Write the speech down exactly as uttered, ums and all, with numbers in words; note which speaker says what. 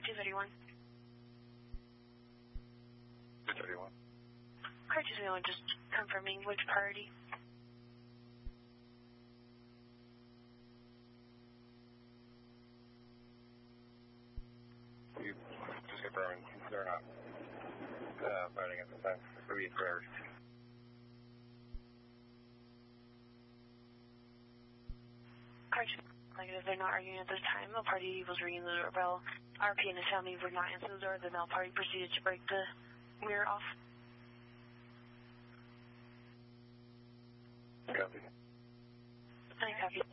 Speaker 1: two thirty-one.
Speaker 2: two thirty-one.
Speaker 1: Car two thirty-one, just confirming which priority.
Speaker 2: You just confirming they're not uh, fighting at the time. It would be priority.
Speaker 1: Car two, negative, they're not arguing at this time. The party was ringing the doorbell. R P and his family would not answer the door. The male party proceeded to break the mirror off.
Speaker 2: Copy.
Speaker 1: I copy.